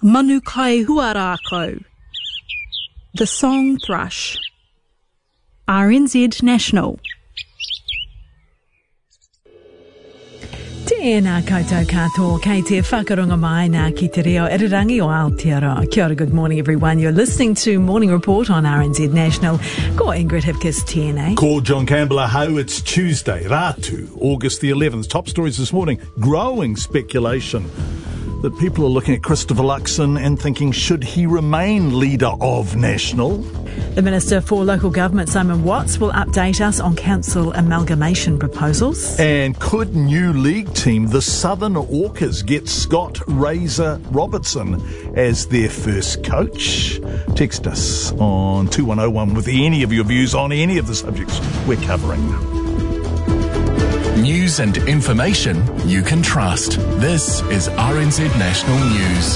Manu kai huarākau. The Song Thrush. RNZ National. Tēnā koutou katoa, kei te whakarunga mai nā ki te reo irirangi o Aotearoa. Kia ora, good morning everyone. You're listening to Morning Report on RNZ National. Ko Ingrid Hipkiss tēnei. Ko John Campbell, how it's Tuesday, Ratu, August the 11th. Top stories this morning, growing speculation that people are looking at Christopher Luxon and thinking, should he remain leader of National? The Minister for Local Government, Simon Watts, will update us on council amalgamation proposals. And could new league team, the Southern Orcas, get Scott Razor Robertson as their first coach? Text us on 2101 with any of your views on any of the subjects we're covering. News and information you can trust. This is RNZ National News.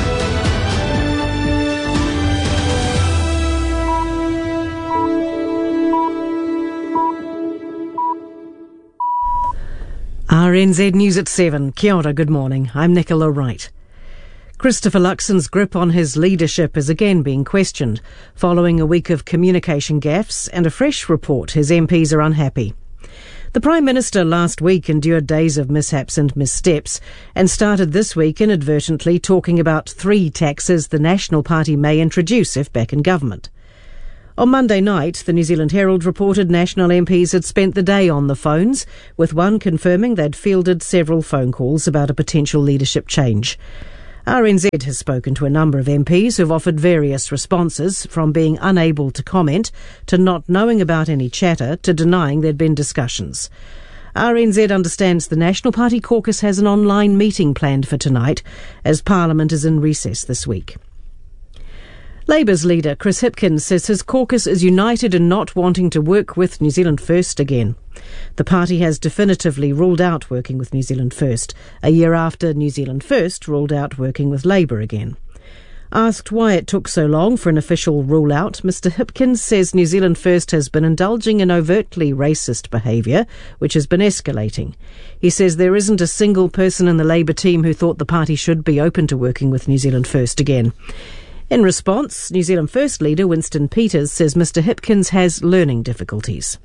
RNZ News at 7. Kia ora, good morning. I'm Nicola Wright. Christopher Luxon's grip on his leadership is again being questioned, following a week of communication gaffes and a fresh report his MPs are unhappy. The Prime Minister last week endured days of mishaps and missteps and started this week inadvertently talking about 3 taxes the National Party may introduce if back in government. On Monday night, the New Zealand Herald reported National MPs had spent the day on the phones, with one confirming they'd fielded several phone calls about a potential leadership change. RNZ has spoken to a number of MPs who've offered various responses, from being unable to comment, to not knowing about any chatter, to denying there'd been discussions. RNZ understands the National Party caucus has an online meeting planned for tonight, as Parliament is in recess this week. Labour's leader, Chris Hipkins, says his caucus is united in not wanting to work with New Zealand First again. The party has definitively ruled out working with New Zealand First, a year after New Zealand First ruled out working with Labour again. Asked why it took so long for an official rule-out, Mr Hipkins says New Zealand First has been indulging in overtly racist behaviour, which has been escalating. He says there isn't a single person in the Labour team who thought the party should be open to working with New Zealand First again. In response, New Zealand First leader Winston Peters says Mr Hipkins has learning difficulties.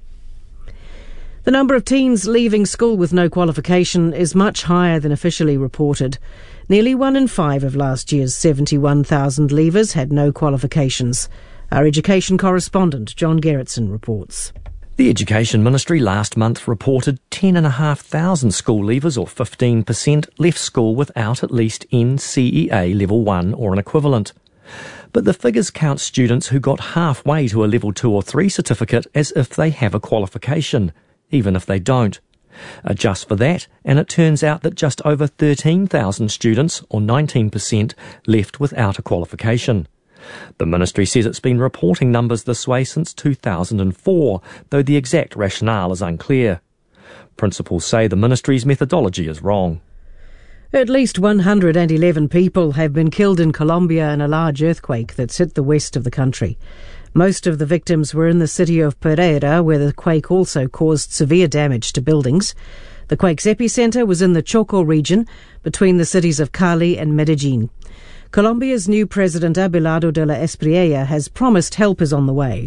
The number of teens leaving school with no qualification is much higher than officially reported. Nearly 1 in 5 of last year's 71,000 leavers had no qualifications. Our education correspondent, John Gerritsen, reports. The Education Ministry last month reported 10,500 school leavers, or 15%, left school without at least NCEA Level 1 or an equivalent. But the figures count students who got halfway to a Level 2 or 3 certificate as if they have a qualification, even if they don't. Adjust for that, and it turns out that just over 13,000 students, or 19%, left without a qualification. The ministry says it's been reporting numbers this way since 2004, though the exact rationale is unclear. Principals say the ministry's methodology is wrong. At least 111 people have been killed in Colombia in a large earthquake that's hit the west of the country. Most of the victims were in the city of Pereira, where the quake also caused severe damage to buildings. The quake's epicentre was in the Choco region, between the cities of Cali and Medellin. Colombia's new president, Abelardo de la Espriella, has promised help is on the way.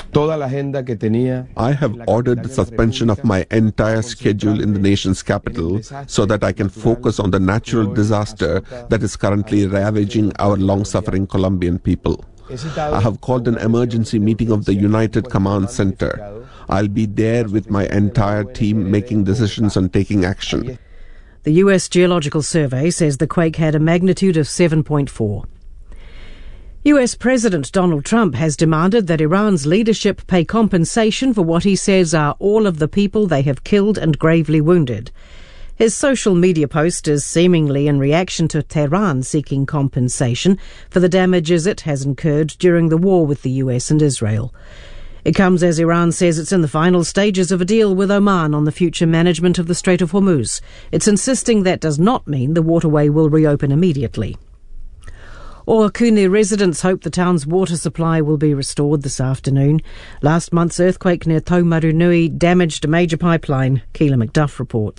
I have ordered the suspension of my entire schedule in the nation's capital so that I can focus on the natural disaster that is currently ravaging our long-suffering Colombian people. I have called an emergency meeting of the United Command Center. I'll be there with my entire team making decisions on taking action. The US Geological Survey says the quake had a magnitude of 7.4. US President Donald Trump has demanded that Iran's leadership pay compensation for what he says are all of the people they have killed and gravely wounded. His social media post is seemingly in reaction to Tehran seeking compensation for the damages it has incurred during the war with the US and Israel. It comes as Iran says it's in the final stages of a deal with Oman on the future management of the Strait of Hormuz. It's insisting that does not mean the waterway will reopen immediately. Ohakune residents hope the town's water supply will be restored this afternoon. Last month's earthquake near Taumarunui damaged a major pipeline, Keela McDuff reports.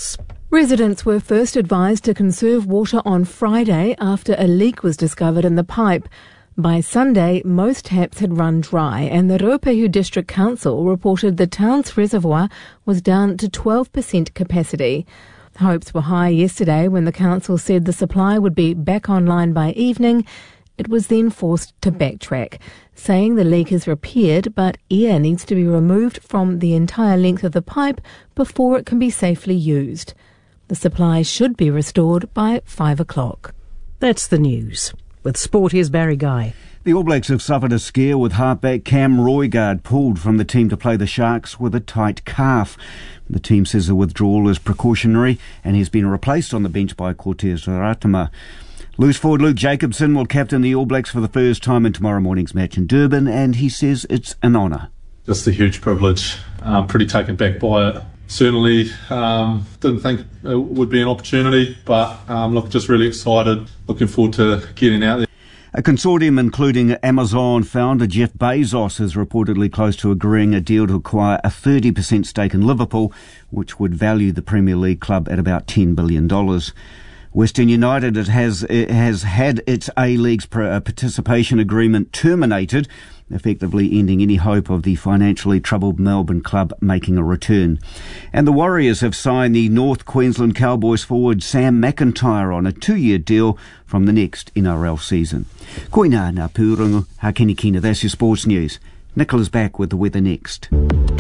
Residents were first advised to conserve water on Friday after a leak was discovered in the pipe. By Sunday, most taps had run dry, and the Ruapehu District Council reported the town's reservoir was down to 12% capacity. Hopes were high yesterday when the council said the supply would be back online by evening. It was then forced to backtrack, saying the leak is repaired, but air needs to be removed from the entire length of the pipe before it can be safely used. The supply should be restored by 5 o'clock. That's the news. With sport, here's Barry Guy. The All Blacks have suffered a scare with halfback Cam Roigard pulled from the team to play the Sharks with a tight calf. The team says the withdrawal is precautionary and he's been replaced on the bench by Cortez Ratama. Loose forward Luke Jacobson will captain the All Blacks for the first time in tomorrow morning's match in Durban, and he says it's an honour. Just a huge privilege. Pretty taken back by it. Certainly didn't think it would be an opportunity, but just really excited, looking forward to getting out there. A consortium including Amazon founder Jeff Bezos is reportedly close to agreeing a deal to acquire a 30% stake in Liverpool, which would value the Premier League club at about $10 billion. Western United has had its A-League's participation agreement terminated, effectively ending any hope of the financially troubled Melbourne club making a return. And the Warriors have signed the North Queensland Cowboys forward Sam McIntyre on a 2-year deal from the next NRL season. Koina na pūrongo, hakini kina, that's your sports news. Nicola's back with the weather next.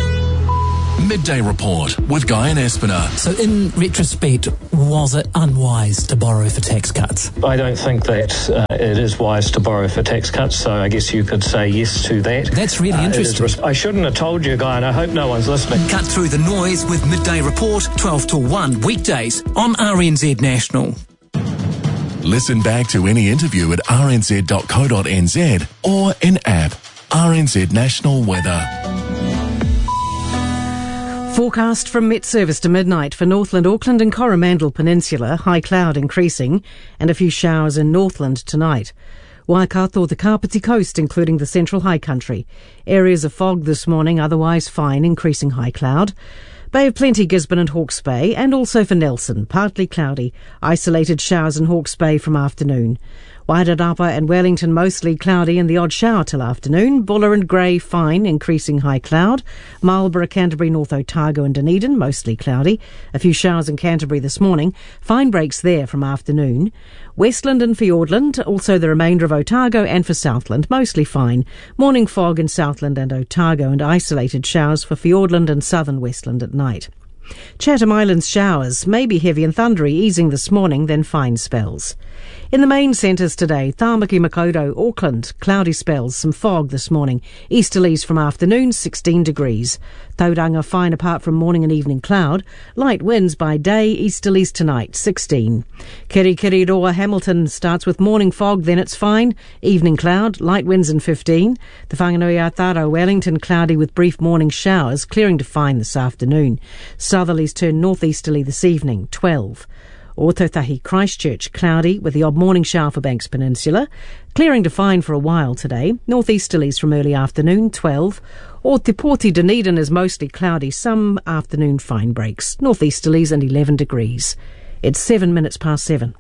Midday Report with Guy and Espiner. So in retrospect, was it unwise to borrow for tax cuts? I don't think that it is wise to borrow for tax cuts, so I guess you could say yes to that. That's really interesting. I shouldn't have told you, Guy, and I hope no one's listening. Cut through the noise with Midday Report, 12 to 1 weekdays on RNZ National. Listen back to any interview at rnz.co.nz or in app RNZ National Weather. Forecast from Met Service to midnight for Northland, Auckland and Coromandel Peninsula, high cloud increasing, and a few showers in Northland tonight. Waikato, the Kapiti Coast, including the Central High Country. Areas of fog this morning, otherwise fine, increasing high cloud. Bay of Plenty, Gisborne and Hawke's Bay, and also for Nelson, partly cloudy. Isolated showers in Hawke's Bay from afternoon. Wairarapa and Wellington mostly cloudy and the odd shower till afternoon. Buller and Grey fine, increasing high cloud. Marlborough, Canterbury, North Otago and Dunedin mostly cloudy. A few showers in Canterbury this morning. Fine breaks there from afternoon. Westland and Fiordland, also the remainder of Otago and for Southland, mostly fine. Morning fog in Southland and Otago and isolated showers for Fiordland and southern Westland at night. Chatham Islands showers, maybe heavy and thundery, easing this morning, then fine spells. In the main centres today, Tāmaki Makaurau, Auckland, cloudy spells, some fog this morning. Easterlies from afternoon, 16 degrees. Tauranga fine apart from morning and evening cloud. Light winds by day, easterlies tonight, 16. Kirikiriroa, Hamilton starts with morning fog, then it's fine. Evening cloud, light winds and 15. The Whanganui-Ataro, Wellington, cloudy with brief morning showers, clearing to fine this afternoon. Southerlies turn northeasterly this evening, 12. Ōtautahi, Christchurch, cloudy with the odd morning shower for Banks Peninsula. Clearing to fine for a while today. Northeasterlies from early afternoon, 12. Te Poti, Dunedin is mostly cloudy, some afternoon fine breaks. Northeasterlies and 11 degrees. It's 7 minutes past 7.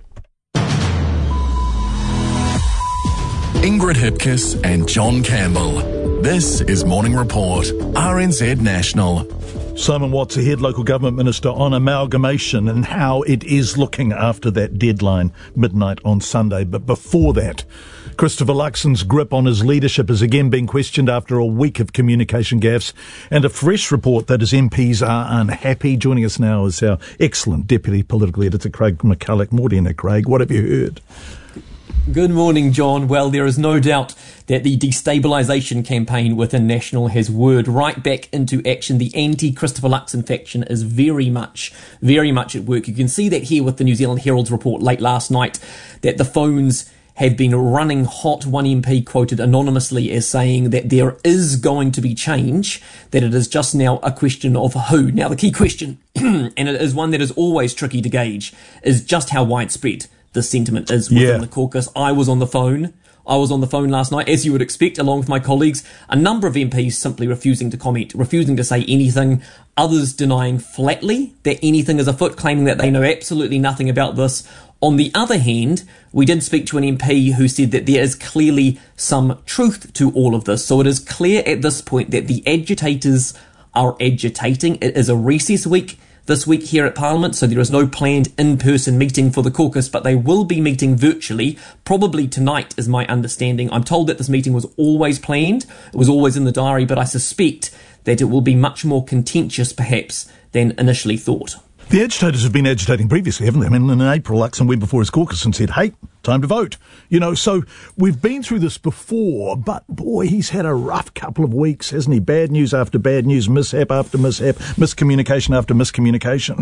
Ingrid Hipkiss and John Campbell. This is Morning Report, RNZ National. Simon Watts ahead, Local Government Minister, on amalgamation and how it is looking after that deadline, midnight on Sunday. But before that, Christopher Luxon's grip on his leadership is again being questioned after a week of communication gaffes and a fresh report that his MPs are unhappy. Joining us now is our excellent Deputy Political Editor, Craig McCulloch. Morning, Craig. What have you heard? Good morning, John. Well, there is no doubt that the destabilisation campaign within National has whirred right back into action. The anti-Christopher Luxon faction is very much at work. You can see that here with the New Zealand Herald's report late last night, that the phones have been running hot. One MP quoted anonymously as saying that there is going to be change, that it is just now a question of who. Now, the key question, and it is one that is always tricky to gauge, is just how widespread the sentiment is within the caucus. I was on the phone I was on the phone last night, as you would expect, along with my colleagues, a number of MPs simply refusing to comment, refusing to say anything, others denying flatly that anything is afoot, claiming that they know absolutely nothing about this. On the other hand, we did speak to an MP who said that there is clearly some truth to all of this. So it is clear at this point that the agitators are agitating. It is a recess week this week here at Parliament, so there is no planned in-person meeting for the caucus, but they will be meeting virtually, probably tonight is my understanding. I'm told that this meeting was always planned, it was always in the diary, but I suspect that it will be much more contentious perhaps than initially thought. The agitators have been agitating previously, haven't they? I mean, in April, Luxon went before his caucus and said, hey, time to vote. You know, so we've been through this before, but boy, he's had a rough couple of weeks, hasn't he? Bad news after bad news, mishap after mishap, miscommunication after miscommunication.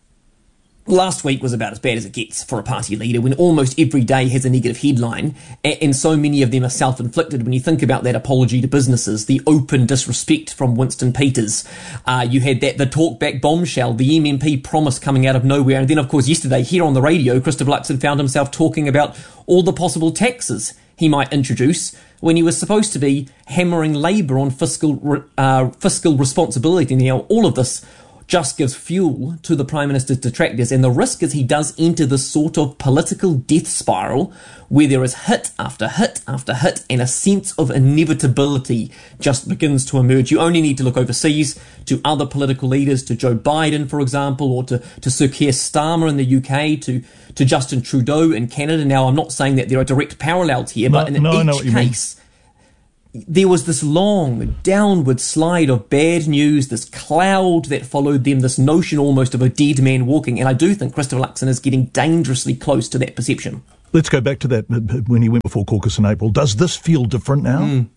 Last week was about as bad as it gets for a party leader, when almost every day has a negative headline, and so many of them are self-inflicted. When you think about that apology to businesses, the open disrespect from Winston Peters, you had the talkback bombshell, the MMP promise coming out of nowhere, and then of course yesterday here on the radio, Christopher Luxon found himself talking about all the possible taxes he might introduce when he was supposed to be hammering Labour on fiscal responsibility. Now, all of this just gives fuel to the Prime Minister's detractors, and the risk is he does enter this sort of political death spiral where there is hit after hit after hit, and a sense of inevitability just begins to emerge. You only need to look overseas to other political leaders, to Joe Biden, for example, or to Sir Keir Starmer in the UK, to Justin Trudeau in Canada. Now, I'm not saying that there are direct parallels here, but in each case, there was this long downward slide of bad news, this cloud that followed them, this notion almost of a dead man walking. And I do think Christopher Luxon is getting dangerously close to that perception. Let's go back to that when he went before caucus in April. Does this feel different now?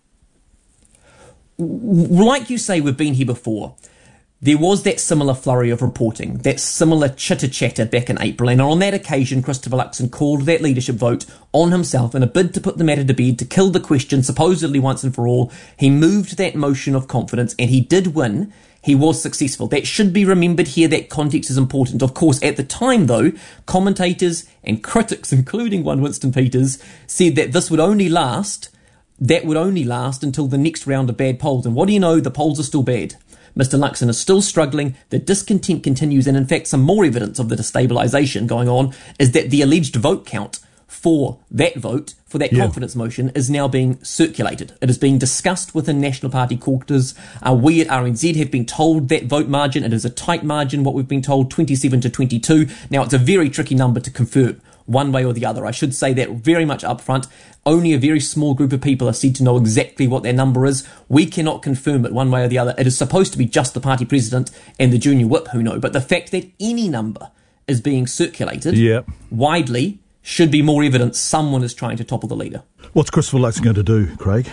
Like you say, we've been here before. There was that similar flurry of reporting, that similar chitter-chatter back in April, and on that occasion, Christopher Luxon called that leadership vote on himself in a bid to put the matter to bed, to kill the question supposedly once and for all. He moved that motion of confidence, and he did win. He was successful. That should be remembered here. That context is important. Of course, at the time, though, commentators and critics, including one Winston Peters, said that this would only last, until the next round of bad polls. And what do you know? The polls are still bad. Mr. Luxon is still struggling, the discontent continues, and in fact some more evidence of the destabilisation going on is that the alleged vote count for that vote, for that confidence motion, is now being circulated. It is being discussed within National Party caucus. We at RNZ have been told that vote margin, it is a tight margin, what we've been told, 27 to 22. Now, it's a very tricky number to confirm one way or the other. I should say that very much up front. Only a very small group of people are said to know exactly what their number is. We cannot confirm it one way or the other. It is supposed to be just the party president and the junior whip who know. But the fact that any number is being circulated widely should be more evidence someone is trying to topple the leader. What's Christopher Luxon going to do, Craig?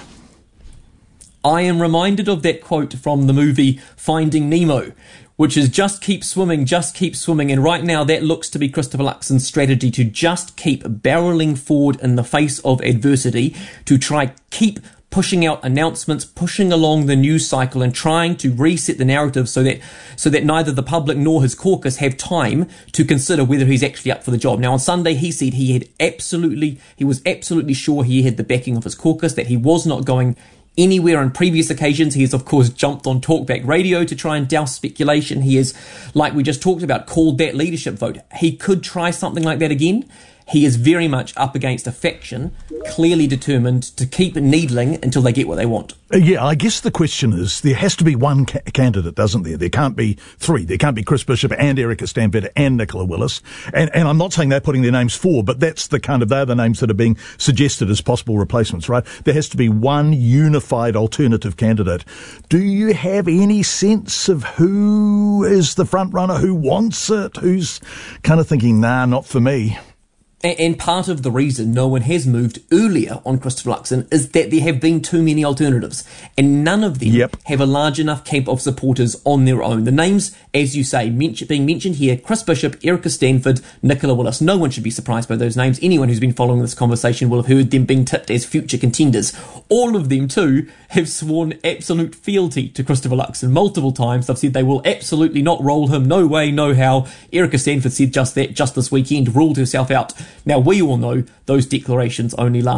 I am reminded of that quote from the movie Finding Nemo, which is just keep swimming, and right now that looks to be Christopher Luxon's strategy, to just keep barrelling forward in the face of adversity, to try keep pushing out announcements, pushing along the news cycle and trying to reset the narrative so that neither the public nor his caucus have time to consider whether he's actually up for the job. Now, on Sunday, he said he was absolutely sure he had the backing of his caucus, that he was not going anywhere. On previous occasions, he has, of course, jumped on talkback radio to try and douse speculation. He has, like we just talked about, called that leadership vote. He could try something like that again. He is very much up against a faction clearly determined to keep needling until they get what they want. I guess the question is, there has to be one candidate, doesn't there? There can't be three. There can't be Chris Bishop and Erica Stanford and Nicola Willis. And I'm not saying they're putting their names forward, but that's they're the names that are being suggested as possible replacements, right? There has to be one unified alternative candidate. Do you have any sense of who is the front runner, who wants it, who's kind of thinking, nah, not for me? And part of the reason no one has moved earlier on Christopher Luxon is that there have been too many alternatives, and none of them have a large enough camp of supporters on their own. The names, as you say, being mentioned here, Chris Bishop, Erica Stanford, Nicola Willis. No one should be surprised by those names. Anyone who's been following this conversation will have heard them being tipped as future contenders. All of them, too, have sworn absolute fealty to Christopher Luxon multiple times. They've said they will absolutely not roll him, no way, no how. Erica Stanford said just that just this weekend, ruled herself out. Now, we all know those declarations only last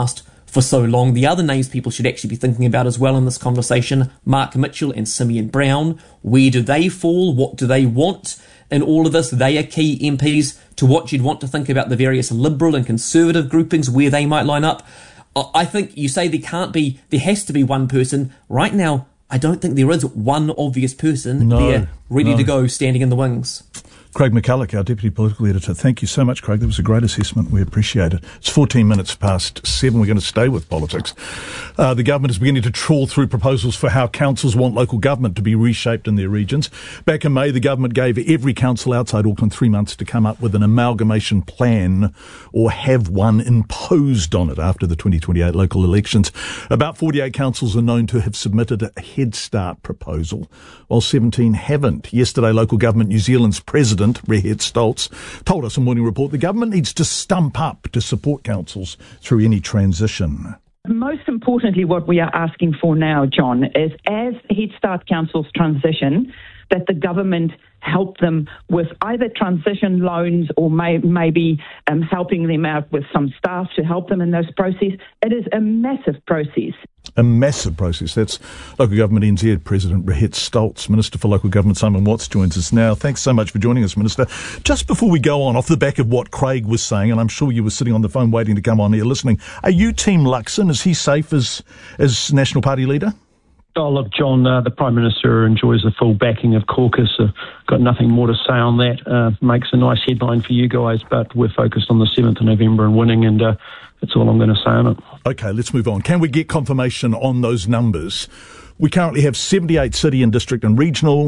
for so long. The other names people should actually be thinking about as well in this conversation, Mark Mitchell and Simeon Brown. Where do they fall? What do they want in all of this? They are key MPs to what you'd want to think about the various Liberal and Conservative groupings, where they might line up. I think you say there has to be one person. Right now, I don't think there is one obvious person there ready to go, standing in the wings. Craig McCulloch, our Deputy Political Editor. Thank you so much, Craig. That was a great assessment. We appreciate it. It's 14 minutes past 7. We're going to stay with politics. The government is beginning to trawl through proposals for how councils want local government to be reshaped in their regions. Back in May, the government gave every council outside Auckland 3 months to come up with an amalgamation plan or have one imposed on it after the 2028 local elections. About 48 councils are known to have submitted a Head Start proposal, while 17 haven't. Yesterday, Local Government New Zealand's President, Rehet Stoltz, told us in Morning Report the government needs to stump up to support councils through any transition. Most importantly, what we are asking for now, John, is as Head Start councils transition, that the government help them with either transition loans or maybe helping them out with some staff to help them in those processes. It is a massive process. A massive process. That's Local Government NZ President Rehet Stoltz. Minister for Local Government Simon Watts joins us now. Thanks so much for joining us, Minister. Just before we go on, off the back of what Craig was saying, and I'm sure you were sitting on the phone waiting to come on here listening, are you Team Luxon? Is he safe as National Party leader? Oh, look, John, the Prime Minister enjoys the full backing of caucus. Got nothing more to say on that. Makes a nice headline for you guys, but we're focused on the 7th of November and winning, and that's all I'm going to say on it. OK, let's move on. Can we get confirmation on those numbers? We currently have 78 city and district, regional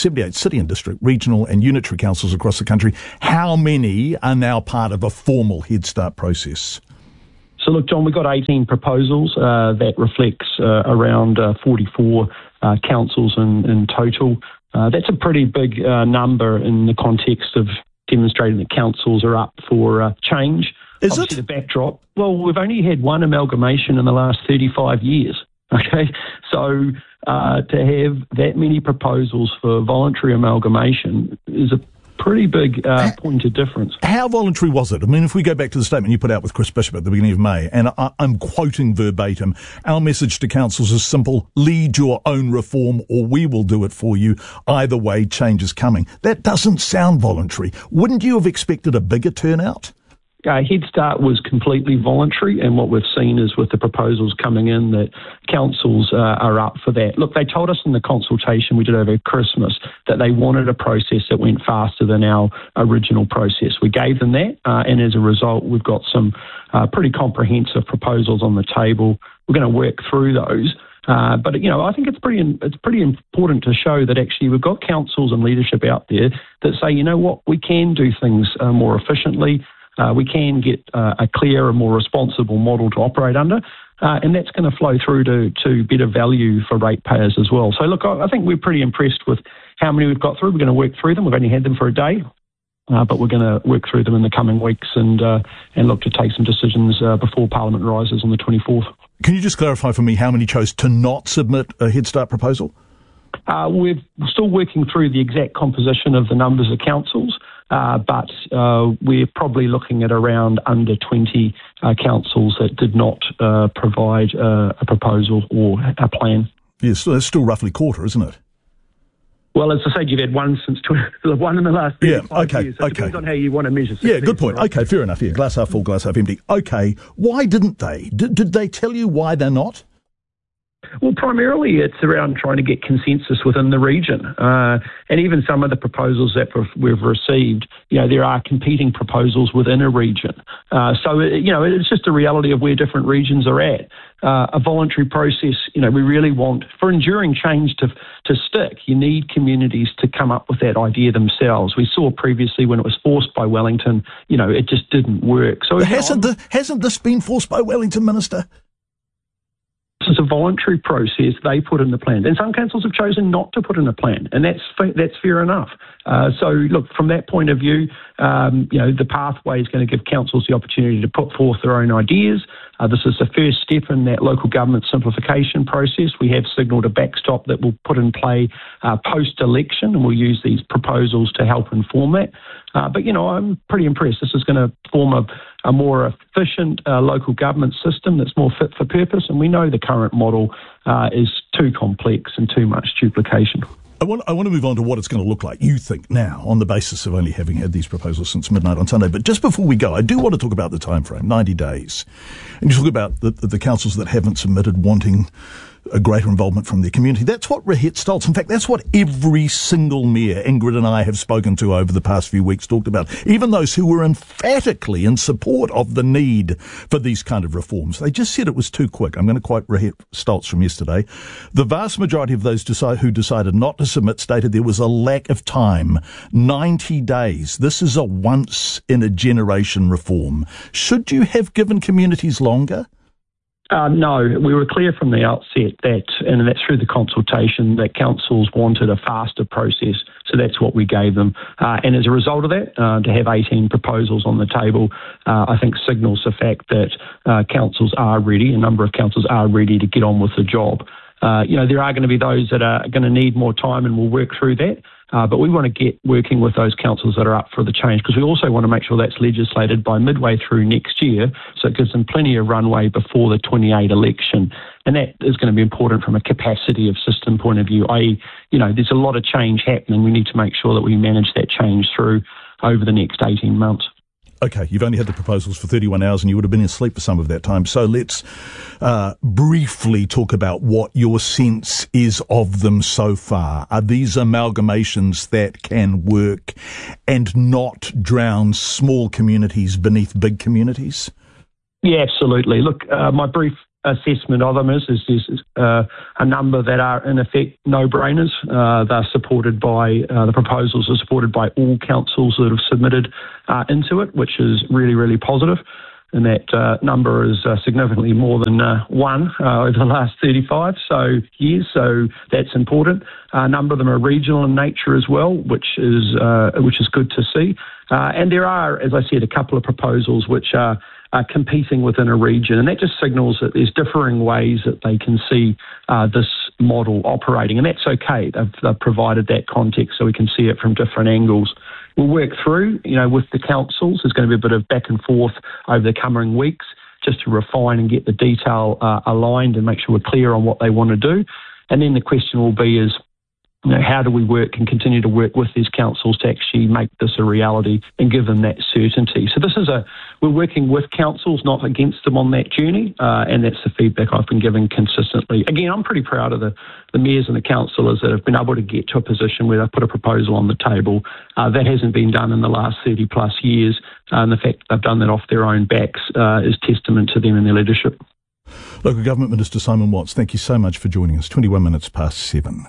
and unitary councils across the country. How many are now part of a formal Head Start process? So, look, John, we've got 18 proposals. That reflects around 44 councils in total. That's a pretty big number in the context of demonstrating that councils are up for change. Is Obviously, it? The backdrop, well, we've only had one amalgamation in the last 35 years. Okay, so to have that many proposals for voluntary amalgamation is a pretty big point of difference. How voluntary was it? I mean, if we go back to the statement you put out with Chris Bishop at the beginning of May, and I'm quoting verbatim, our message to councils is simple: lead your own reform or we will do it for you. Either way, change is coming. That doesn't sound voluntary. Wouldn't you have expected a bigger turnout? Head Start was completely voluntary, and what we've seen is with the proposals coming in that councils are up for that. Look, they told us in the consultation we did over Christmas that they wanted a process that went faster than our original process. We gave them that, and as a result, we've got some pretty comprehensive proposals on the table. We're going to work through those. But, you know, I think it's pretty important to show that actually we've got councils and leadership out there that say, you know what, we can do things more efficiently. We can get a clearer, more responsible model to operate under, and that's going to flow through to better value for ratepayers as well. So, look, I think we're pretty impressed with how many we've got through. We're going to work through them. We've only had them for a day, but we're going to work through them in the coming weeks and look to take some decisions before Parliament rises on the 24th. Can you just clarify for me how many chose to not submit a Head Start proposal? We're still working through the exact composition of the numbers of councils. But we're probably looking at around under 20 councils that did not provide a proposal or a plan. Yes, so that's still roughly a quarter, isn't it? Well, as I said, you've had one one in the last 35 years. So it depends on how you want to measure success. Yeah, good point. Right? OK, fair enough. Yeah, glass half full, glass half empty. OK, why didn't they? Did they tell you why they're not? Well, primarily it's around trying to get consensus within the region. And even some of the proposals that we've received, you know, there are competing proposals within a region. So, you know, it's just a reality of where different regions are at. A voluntary process, you know, we really want, for enduring change to stick, you need communities to come up with that idea themselves. We saw previously when it was forced by Wellington, you know, it just didn't work. So hasn't this been forced by Wellington, Minister? This is a voluntary process they put in the plan. And some councils have chosen not to put in a plan, and that's fair enough. So, look, from that point of view, the pathway is going to give councils the opportunity to put forth their own ideas. This is the first step in that local government simplification process. We have signalled a backstop that we'll put in play post-election, and we'll use these proposals to help inform that. But I'm pretty impressed. This is going to form a more efficient local government system that's more fit for purpose, and we know the current model is too complex and too much duplication. I want to move on to what it's going to look like, you think, now, on the basis of only having had these proposals since midnight on Sunday. But just before we go, I do want to talk about the time frame, 90 days. And you talk about the councils that haven't submitted wanting a greater involvement from their community. That's what Rahette Stoltz, in fact, that's what every single mayor Ingrid and I have spoken to over the past few weeks talked about. Even those who were emphatically in support of the need for these kind of reforms. They just said it was too quick. I'm going to quote Rahette Stoltz from yesterday. The vast majority of those who decided not to submit stated there was a lack of time. 90 days. This is a once-in-a-generation reform. Should you have given communities longer? No, we were clear from the outset that, and that's through the consultation, that councils wanted a faster process. So that's what we gave them. And as a result of that, to have 18 proposals on the table, I think signals the fact that councils are ready, a number of councils are ready to get on with the job. There are going to be those that are going to need more time, and we'll work through that. But we want to get working with those councils that are up for the change, because we also want to make sure that's legislated by midway through next year, so it gives them plenty of runway before the 28 election. And that is going to be important from a capacity of system point of view, i.e., there's a lot of change happening. We need to make sure that we manage that change through over the next 18 months. Okay, you've only had the proposals for 31 hours and you would have been asleep for some of that time. So let's briefly talk about what your sense is of them so far. Are these amalgamations that can work and not drown small communities beneath big communities? Yeah, absolutely. Look, my brief assessment of them is a number that are in effect no-brainers. They're supported by, the proposals are supported by all councils that have submitted into it, which is really, really positive. And that number is significantly more than one over the last 35 years, so that's important. A number of them are regional in nature as well, which is good to see. And there are, as I said, a couple of proposals which are competing within a region, and that just signals that there's differing ways that they can see this model operating, and that's okay. They've provided that context so we can see it from different angles. We'll work through, with the councils. There's going to be a bit of back and forth over the coming weeks just to refine and get the detail aligned and make sure we're clear on what they want to do. And then the question will be is, how do we work and continue to work with these councils to actually make this a reality and give them that certainty? So we're working with councils, not against them on that journey, and that's the feedback I've been giving consistently. Again, I'm pretty proud of the mayors and the councillors that have been able to get to a position where they've put a proposal on the table. That hasn't been done in the last 30 plus years, and the fact that they've done that off their own backs is testament to them and their leadership. Local Government Minister Simon Watts, thank you so much for joining us. 21 minutes past 7.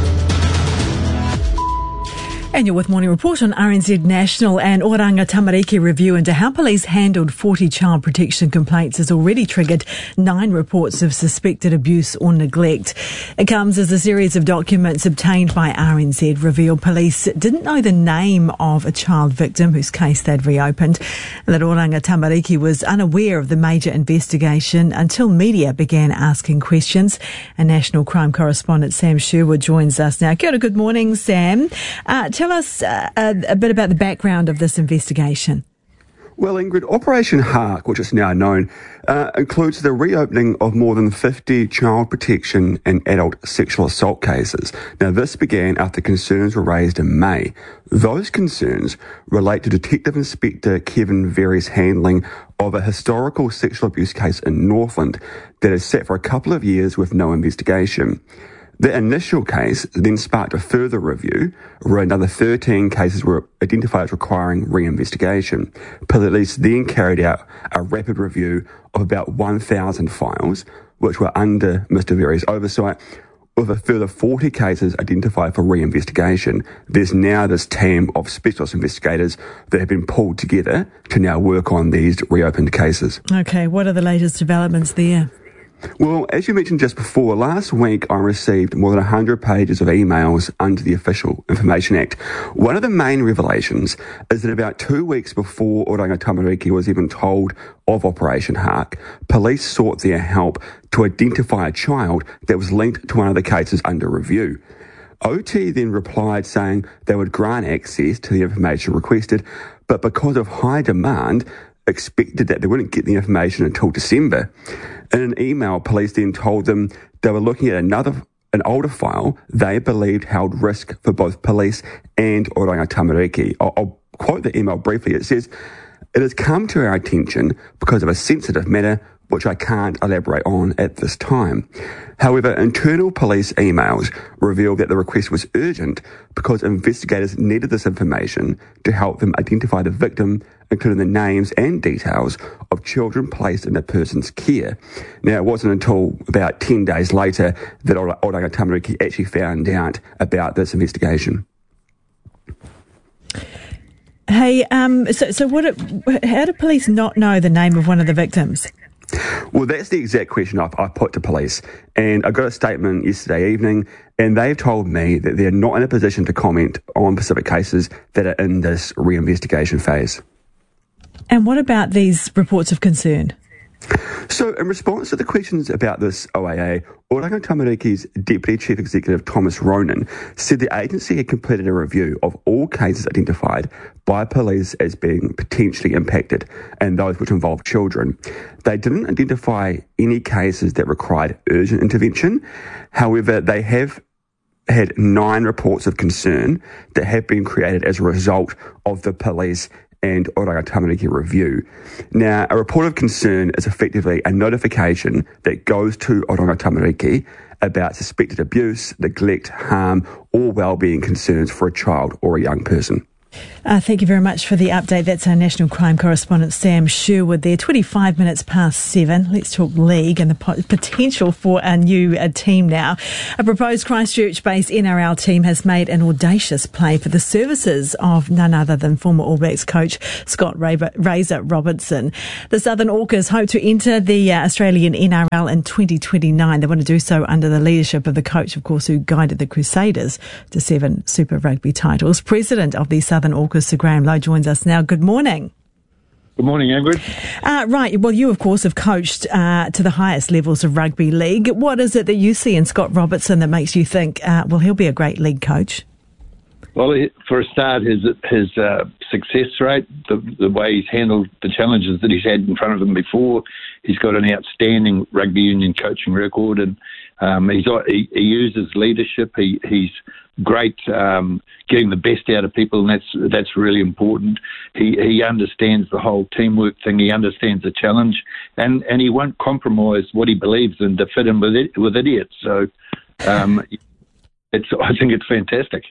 And you're with Morning Report on RNZ National, and Oranga Tamariki review into how police handled 40 child protection complaints has already triggered 9 reports of suspected abuse or neglect. It comes as a series of documents obtained by RNZ reveal police didn't know the name of a child victim whose case they'd reopened, and that Oranga Tamariki was unaware of the major investigation until media began asking questions. And National Crime Correspondent Sam Sherwood joins us now. Kia ora, good morning, Sam. Tell us a bit about the background of this investigation. Well, Ingrid, Operation Hark, which is now known, includes the reopening of more than 50 child protection and adult sexual assault cases. Now, this began after concerns were raised in May. Those concerns relate to Detective Inspector Kevin Verry's handling of a historical sexual abuse case in Northland that has sat for a couple of years with no investigation. The initial case then sparked a further review, where another 13 cases were identified as requiring re-investigation. Police then carried out a rapid review of about 1,000 files, which were under Mr. Verry's oversight, with a further 40 cases identified for re-investigation. There's now this team of specialist investigators that have been pulled together to now work on these reopened cases. Okay, what are the latest developments there? Well, as you mentioned just before, last week I received more than 100 pages of emails under the Official Information Act. One of the main revelations is that about 2 weeks before Oranga Tamariki was even told of Operation Hark, police sought their help to identify a child that was linked to one of the cases under review. OT then replied saying they would grant access to the information requested, but because of high demand, expected that they wouldn't get the information until December. In an email, police then told them they were looking at an older file they believed held risk for both police and Oranga Tamariki. I'll quote the email briefly. It says, "It has come to our attention because of a sensitive matter which I can't elaborate on at this time. However, internal police emails revealed that the request was urgent because investigators needed this information to help them identify the victim, including the names and details of children placed in a person's care." Now, it wasn't until about 10 days later that Oranga Tamariki actually found out about this investigation. Hey, how do police not know the name of one of the victims? Well, that's the exact question I put to police. And I got a statement yesterday evening, and they've told me that they're not in a position to comment on specific cases that are in this reinvestigation phase. And what about these reports of concern? So, in response to the questions about this OAA, Oranga Tamariki's Deputy Chief Executive Thomas Ronan said the agency had completed a review of all cases identified by police as being potentially impacted and those which involved children. They didn't identify any cases that required urgent intervention. However, they have had 9 reports of concern that have been created as a result of the police and Oranga Tamariki review. Now, a report of concern is effectively a notification that goes to Oranga Tamariki about suspected abuse, neglect, harm, or wellbeing concerns for a child or a young person. Thank you very much for the update. That's our national crime correspondent Sam Sherwood there. 25 minutes past 7. Let's talk league and the potential for a new team now. A proposed Christchurch-based NRL team has made an audacious play for the services of none other than former All Blacks coach Scott Razor Robertson. The Southern Orcas hope to enter the Australian NRL in 2029. They want to do so under the leadership of the coach, of course, who guided the Crusaders to 7 Super Rugby titles. President of the Southern Orcas, Sir Graham Lowe, joins us now. Good morning. Good morning, Ingrid. Right, well, you, of course, have coached to the highest levels of rugby league. What is it that you see in Scott Robertson that makes you think, well, he'll be a great league coach? Well, for a start, his success rate, the way he's handled the challenges that he's had in front of him before, he's got an outstanding rugby union coaching record, and he uses leadership. He's great getting the best out of people, and that's really important. He understands the whole teamwork thing. He understands the challenge, and he won't compromise what he believes in to fit in with idiots. So I think it's fantastic.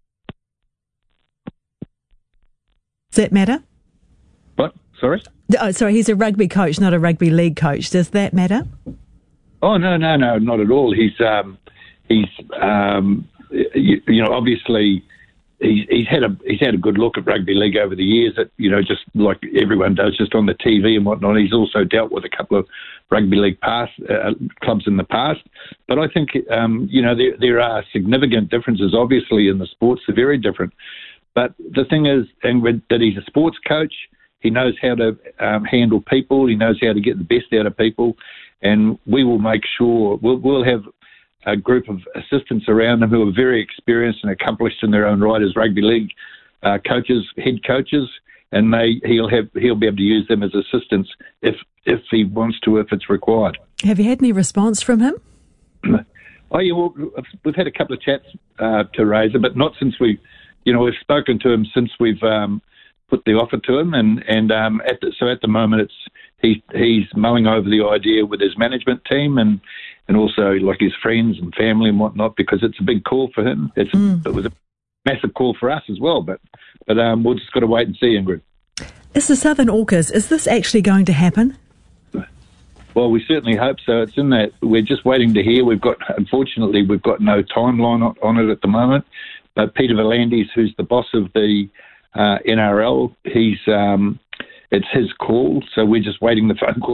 Does that matter? What? Sorry? Oh, sorry, he's a rugby coach, not a rugby league coach. Does that matter? Oh, no, not at all. He's obviously he's had a good look at rugby league over the years. That just like everyone does, just on the TV and whatnot. He's also dealt with a couple of rugby league clubs in the past. But I think there are significant differences. Obviously, in the sports, they're very different. But the thing is, Ingrid, that he's a sports coach. He knows how to handle people. He knows how to get the best out of people. And we will make sure we'll have a group of assistants around him who are very experienced and accomplished in their own right as rugby league coaches, head coaches, and he'll be able to use them as assistants if he wants to, if it's required. Have you had any response from him? Oh yeah, well, we've had a couple of chats to Razor, but not since we've spoken to him since we've put the offer to him, and at the moment he's mulling over the idea with his management team and also like his friends and family and whatnot, because it's a big call for him. It was a massive call for us as well, but we'll just got to wait and see, Ingrid. Is the Southern Orcas, is this actually going to happen? Well, we certainly hope so. It's in that we're just waiting to hear. Unfortunately, we've got no timeline on it at the moment. But Peter V'landys, who's the boss of the NRL, it's his call. So we're just waiting the phone call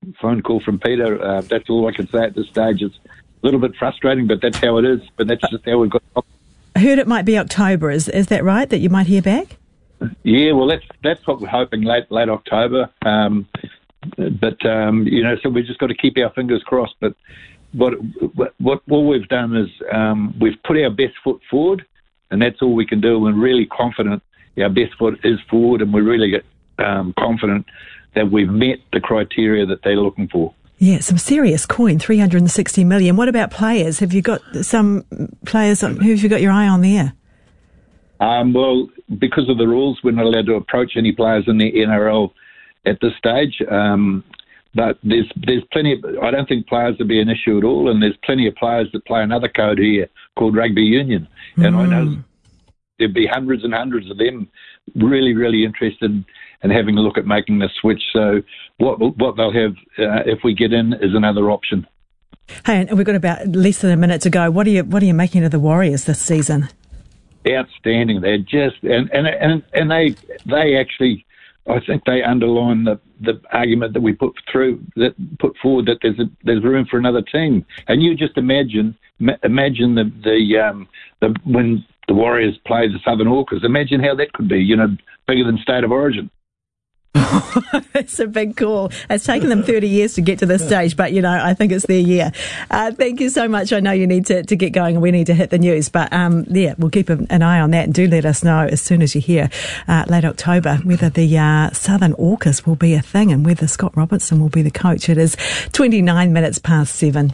phone call from Peter. That's all I can say at this stage. It's a little bit frustrating, but that's how it is. But that's just how we've got. I heard it might be October. Is that right, that you might hear back? Yeah, well, that's what we're hoping, late October. But so we've just got to keep our fingers crossed. But what we've done is we've put our best foot forward, and that's all we can do. We're really confident our best foot is forward, and we're really confident that we've met the criteria that they're looking for. Yeah, some serious coin, 360 million. What about players? Have you got some players, who have you got your eye on there? Well, because of the rules, we're not allowed to approach any players in the NRL at this stage. But there's plenty of, I don't think players will be an issue at all, and there's plenty of players that play another code here called rugby union. And I know there'd be hundreds and hundreds of them really, really interested in having a look at making the switch. So what they'll have, if we get in, is another option. Hey, and we've got about less than a minute to go. What are you making of the Warriors this season? Outstanding. They're just and they actually, I think they underline the argument that we put forward that there's room for another team. And you just imagine the when the Warriors play the Southern Orcas. Imagine how that could be. Bigger than State of Origin. It's a big call. It's taken them 30 years to get to this stage, but, I think it's their year. Thank you so much. I know you need to get going and we need to hit the news, but we'll keep an eye on that, and do let us know as soon as you hear late October whether the Southern Orcas will be a thing and whether Scott Robertson will be the coach. It is 29 minutes past 7.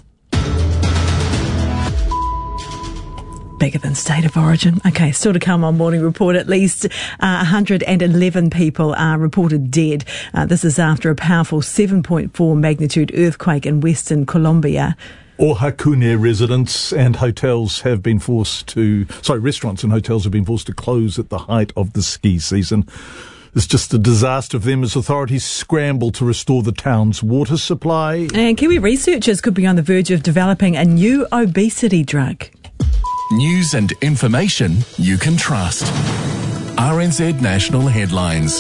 Bigger than State of Origin. Okay, still to come on Morning Report. At least 111 people are reported dead. This is after a powerful 7.4 magnitude earthquake in Western Colombia. Ohakune residents and hotels have been restaurants and hotels have been forced to close at the height of the ski season. It's just a disaster for them as authorities scramble to restore the town's water supply. And Kiwi researchers could be on the verge of developing a new obesity drug. News and information you can trust. RNZ National Headlines.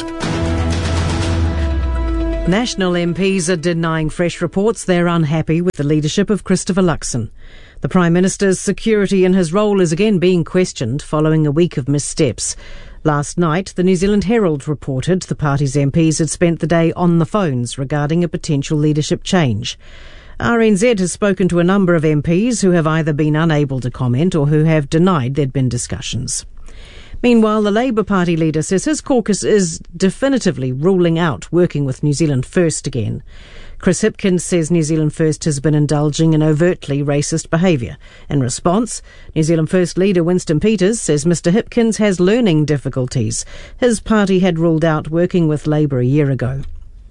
National MPs are denying fresh reports they're unhappy with the leadership of Christopher Luxon. The Prime Minister's security in his role is again being questioned following a week of missteps. Last night, the New Zealand Herald reported the party's MPs had spent the day on the phones regarding a potential leadership change. RNZ has spoken to a number of MPs who have either been unable to comment or who have denied there'd been discussions. Meanwhile, the Labour Party leader says his caucus is definitively ruling out working with New Zealand First again. Chris Hipkins says New Zealand First has been indulging in overtly racist behaviour. In response, New Zealand First leader Winston Peters says Mr Hipkins has learning difficulties. His party had ruled out working with Labour a year ago.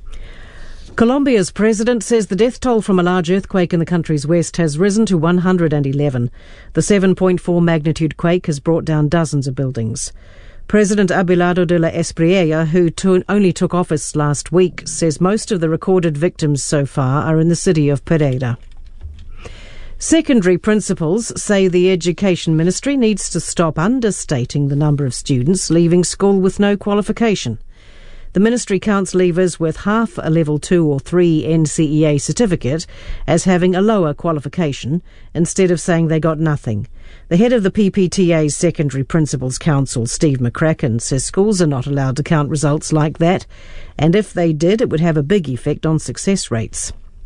Colombia's president says the death toll from a large earthquake in the country's west has risen to 111. The 7.4 magnitude quake has brought down dozens of buildings. President Abelardo de la Espriella, who only took office last week, says most of the recorded victims so far are in the city of Pereira. Secondary principals say the Education Ministry needs to stop understating the number of students leaving school with no qualification. The ministry counts leavers with half a level 2 or 3 NCEA certificate as having a lower qualification, instead of saying they got nothing. The head of the PPTA's Secondary Principals Council, Steve McCracken, says schools are not allowed to count results like that, and if they did, it would have a big effect on success rates.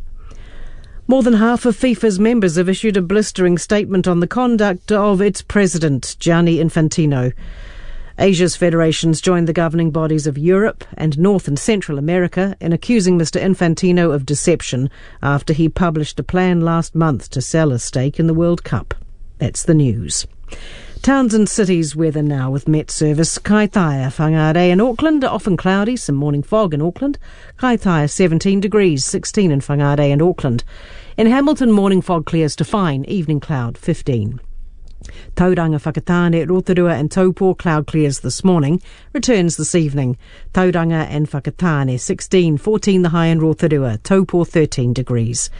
More than half of FIFA's members have issued a blistering statement on the conduct of its president, Gianni Infantino. Asia's federations joined the governing bodies of Europe and North and Central America in accusing Mr Infantino of deception after he published a plan last month to sell a stake in the World Cup. That's the news. Towns and cities weather now with Met Service. Kaitaia, Whangarei in Auckland, often cloudy, some morning fog in Auckland. Kaitaia 17 degrees, 16 in Whangarei and Auckland. In Hamilton, morning fog clears to fine, evening cloud 15. Tauranga, Whakatane, Rotorua and Taupo, cloud clears this morning, returns this evening. Tauranga and Whakatane 16, 14 the high in Rotorua, Taupo 13 degrees.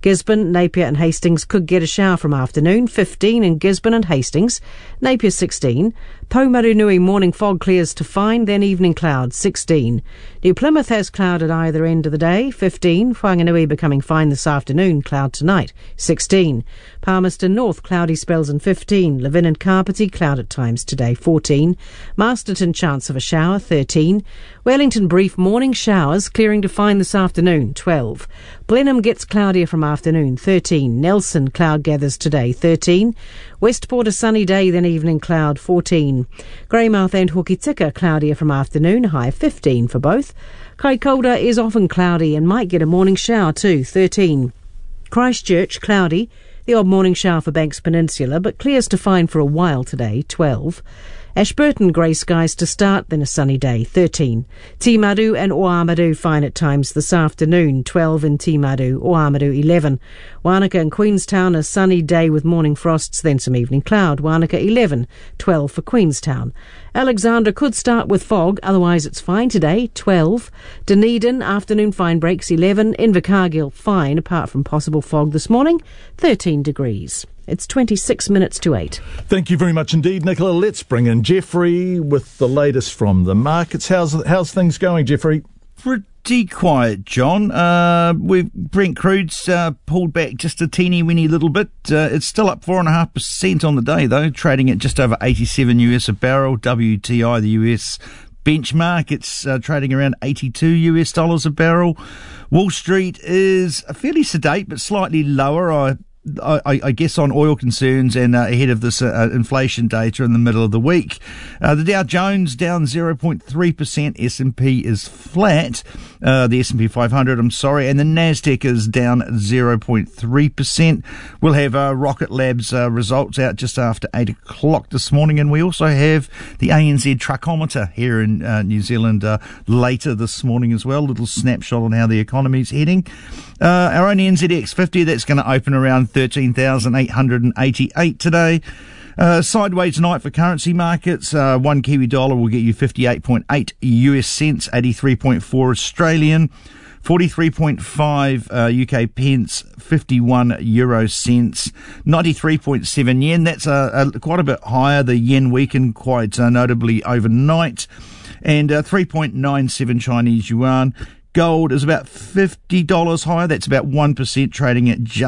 Gisborne, Napier and Hastings could get a shower from afternoon, 15 in Gisborne and Hastings, Napier 16, Paumarunui morning fog clears to fine, then evening clouds, 16. New Plymouth has cloud at either end of the day, 15, Whanganui becoming fine this afternoon, cloud tonight, 16. Palmerston North, cloudy spells and 15, Levin and Carpety, cloud at times today, 14. Masterton, chance of a shower, 13. Wellington, brief morning showers, clearing to fine this afternoon, 12. Blenheim gets cloudier from afternoon, 13. Nelson, cloud gathers today, 13. Westport, a sunny day, then evening cloud, 14. Greymouth and Hokitika, cloudier from afternoon, high 15 for both. Kaikoura is often cloudy and might get a morning shower too, 13. Christchurch, cloudy, the odd morning shower for Banks Peninsula, but clears to fine for a while today, 12. Ashburton, grey skies to start, then a sunny day, 13. Timaru and Oamaru fine at times this afternoon, 12 in Timaru, Oamaru 11. Wanaka and Queenstown, a sunny day with morning frosts, then some evening cloud, Wanaka 11, 12 for Queenstown. Alexandra could start with fog, otherwise it's fine today, 12. Dunedin, afternoon fine breaks, 11. Invercargill, fine, apart from possible fog this morning, 13 degrees. It's 26 minutes to 8. Thank you very much indeed, Nicola. Let's bring in Jeffrey with the latest from the markets. How's things going, Jeffrey? Pretty quiet, John. Brent crude's pulled back just a teeny-weeny little bit. It's still up 4.5% on the day, though, trading at just over $87 a barrel. WTI, the US benchmark, it's trading around $82 a barrel. Wall Street is fairly sedate, but slightly lower. I guess on oil concerns and ahead of this inflation data in the middle of the week. The Dow Jones down 0.3%, S&P is flat, the S&P 500, and the Nasdaq is down 0.3%. We'll have Rocket Labs results out just after 8 o'clock this morning, and we also have the ANZ Truckometer here in New Zealand later this morning as well. A little snapshot on how the economy's heading. Our own NZX 50, that's going to open around 13,888 today. Sideways night for currency markets. One Kiwi dollar will get you 58.8 US cents, 83.4 Australian, 43.5 UK pence, 51 euro cents, 93.7 yen. That's quite a bit higher. The yen weakened quite notably overnight. And 3.97 Chinese yuan. Gold is about $50 higher. That's about 1%, trading at just